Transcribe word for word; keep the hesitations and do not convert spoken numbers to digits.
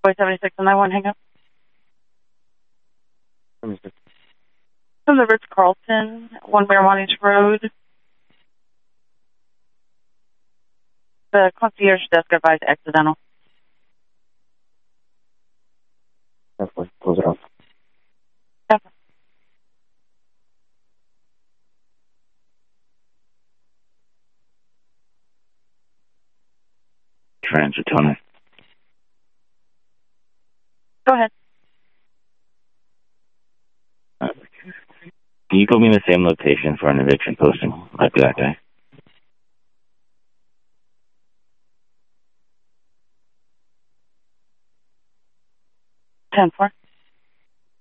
Boy seventy-six on that one, hang up. seventy-six. From the Ritz-Carlton, one Miramontes Road. The concierge desk advised accidental. Definitely. Close it off. Definitely. Transitona. Go ahead. Uh, Can you go me the same location for an eviction posting like that guy? ten four.